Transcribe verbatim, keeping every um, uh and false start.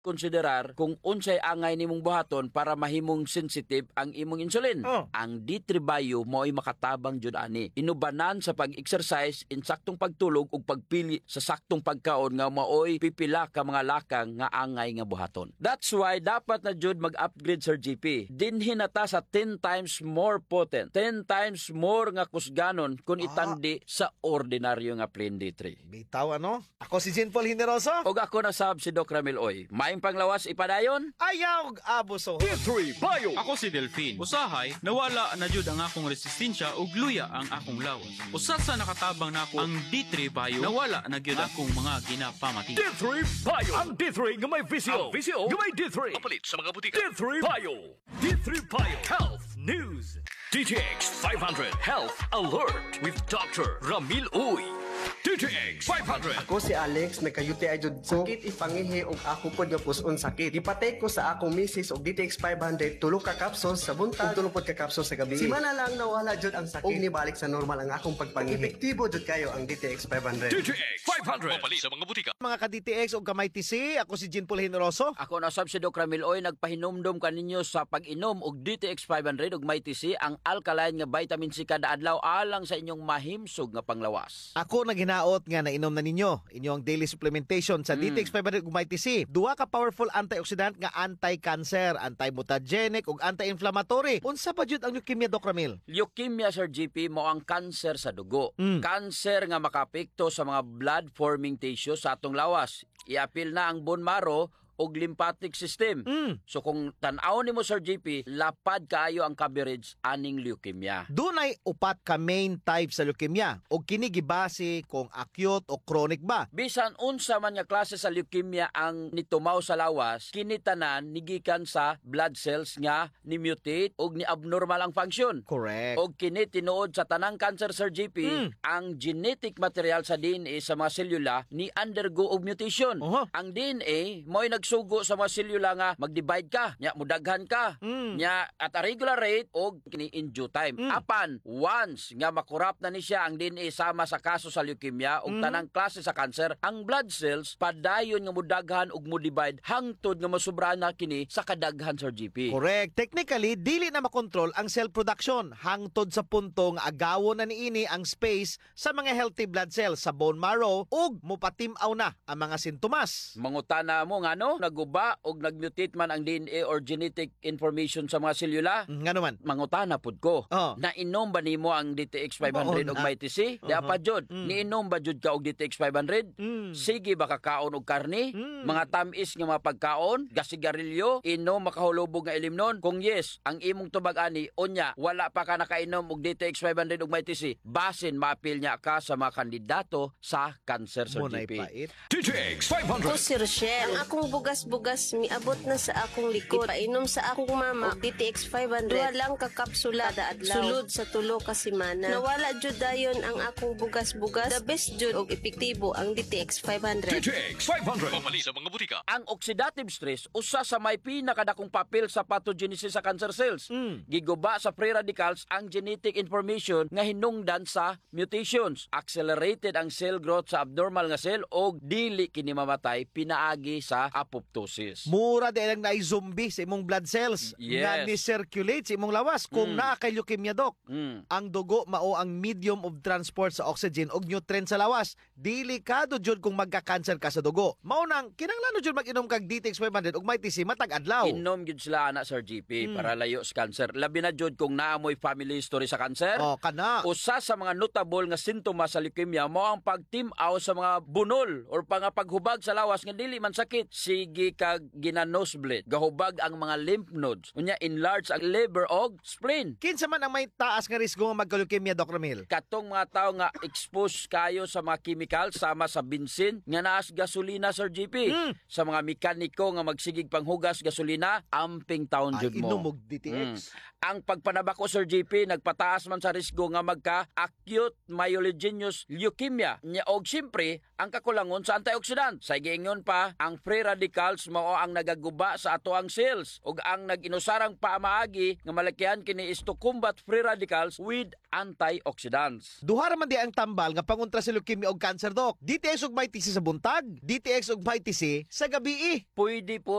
konsiderar kung unsay angay nimong buhaton para mahimong sensitive ang imong insulin. Oh. Ang D three Bio mo'y makatabang jud ani. Inubanan sa pag-exercise, insaktong pagtulog ug pagpili sa saktong pagkaon nga maoy pipila ka mga lakang nga angay nga buhaton. That's why dapat na jud mag-upgrade Sir G P. Dinhi nata sa ten times more potent, ten times more nga kusganon kung itandi ah. sa ordinaryo nga plain D three. Bitaw ano? Ako si Jean Paul Generoso. Og ako na sab si Doc Ramil Oy. Maayong panglawas ipadayon. Ayaw abuso. D three Bio. Ako si Delphine. Usahay, nawala na jud ang akong resistensya ug luya ang akong lawas. Usa sa nakatabang nako ang D three Bio, nawala na gyud akong mga ginapamati. D three Bio. Ang D three nga may visio. Ang visio nga may D three. Mapalit sa mga butika. D three Bio. D three Bio. Health News. D T X five hundred Health Alert with Doctor Ramil Uy. D T X five hundred. Ako si Alex, nagka-U T I jud ko. Sakit ipangihi og ako pod nga puson sakit. Gipatay ko sa akong misis og D T X five hundred, tulo ka capsules sa buntag, tulo pod ka capsules sa gabi. Simana lang nawala jud ang sakit. Og nibalik sa normal ang akong pagpangihi. Epektibo jud kayo ang D T X five hundred. D T X five hundred. Mapalit sa mga butika. Mga ka-D T X o kamay T C, ako si Jean Paul Generoso. Ako na sab si Doc Ramil Oy, nagpahinumdum kaninyo sa pag-inom og D T X five hundred ug may T C ang alkaline nga vitamin C kada adlaw alang sa inyong mahimsog nga panglawas. Ako naghinaot nga nainom na ninyo inyong daily supplementation sa Mm. D T X five hundred ug may T C. Duha ka powerful antioxidant nga anti-cancer, anti-mutagenic ug anti-inflammatory. Unsa pa jud ang leukemia, Doc Ramil? Leukemia, Sir G P, mo ang cancer sa dugo. Mm. Cancer nga makapekto sa mga blood-forming tissue sa atong lawas. Iapil na ang bone marrow og lymphatic system. Mm. So kung tan-aw nimo Sir G P, lapad kaayo ang coverage aning leukemia. Dunay upat ka main type sa leukemia ug kini gibase kung acute o chronic ba. Bisan unsa man nga klase sa leukemia ang nitumaw sa lawas, kini tanan nigikan sa blood cells nga ni mutate og ni abnormal ang function. Correct. Og kini tinuod sa tanang cancer, Sir G P, Mm. ang genetic material sa D N A sa mga selula ni undergo og mutation. Oho. Ang D N A mo'y nagsugo sa mga selula nga mag-divide ka, nya mudaghan ka, Mm. nya at a regular rate og kini in due time. Mm. Apan once nga makurap na ni siya ang D N A sama sa kaso sa leukemia ug Mm. tanang klase sa cancer, ang blood cells padayon nga mudaghan ug mo-divide hangtod nga masubra na kini sa kadaghan, Sir G P. Correct. Technically, dili na makontrol ang cell production hangtod sa punto nga agawon na niini ang space sa mga healthy blood cells sa bone marrow ug mopatimaw na ang mga sintomas. Mangutana mo nga no, naguba og nagmutate man ang D N A or genetic information sa mga selula. Mm, Nga naman. Mangutana pud ko. Oh. Nainom ba nimo ang D T X five hundred Oo og na. may T C? Di Uh-huh. pa jud. Mm. Niinom ba jud ka og D T X five hundred? Mm. Sige ba kakaon og karne? Mm. Mga tamis nga mga pagkaon, gasigarilyo, inom makahulubog nga ilimnon? Kung yes, ang imong tubag ani unya wala pa ka nakainom og D T X five hundred og may T C, basin maapil niya ka sa mga kandidato sa cancer, Sir Munay G P. pait. D T X five hundred. Ako si Rochelle. Ang akong bugas-bugas miabot na sa akong likod. Painom sa akong mama og D T X five hundred. Duha lang ka kapsula kada adlaw. Sulod sa tulo ka semana. Nawala jud dayon ang akong bugas-bugas. The best jud og epektibo ang D T X five D hundred. T X five hundred. Mapalit sa mga butika. Ang oxidative stress usa sa may pinakadakong papel sa pathogenesis sa cancer cells. Mm. Giguba sa free radicals ang genetic information nga hinungdan sa mutations. Accelerated ang cell growth sa abnormal nga cell og dili kini mamatay pinaagi sa apoptosis. Mura di lang na zombie sa imong blood cells Yes. nga ni-circulate sa imong lawas kung Mm. naa kay leukemia, Doc. Mm. Ang dugo mao ang medium of transport sa oxygen ug nutrients sa lawas. Delikado jud kung magka-cancer ka sa dugo. Mao nang kinahanglan jud mag-inom kag D T X five hundred ug may T C matag adlaw. Inom gyud sila ana, Sir G P, Mm. para layo sa cancer. Labi na jud kung naamoy family history sa cancer. Oh, kana. Usa sa mga notable nga sintomas sa leukemia mo ang pagtimaw sa mga bunol or pang paghubag sa lawas nga dili man sakit. Sige kag ginanosebleed, gahubag ang mga lymph nodes. Unya enlarge ang liver og spleen. Kinsa man ang may taas nga risgo nga magka-leukemia, Doc Ramil? Katong mga tao nga expose kayo sa mga chemical sama sa bensin nga naas gasolina, Sir G P. Mm. Sa mga mekaniko nga magsigig panghugas gasolina, amping taon Ay, jud mo. inom og D T X. Mm. Ang pagpanabako, Sir G P, nagpataas man sa risgo nga magka-acute myelogenous leukemia. Nya og siyempre, ang kakulangon sa antioxidant. Sa giingon pa, ang free radical radicals mao ang nagaguba sa ato ang cells ug ang nag-inusarang paamaagi nga malakihan kini is to combat free radicals with antioxidants. Duha ra man di ang tambal nga pangontra sa leukemia ug cancer, Doc. D T X ug may T C sa buntag, D T X ug may T C sa gabi. Pwede po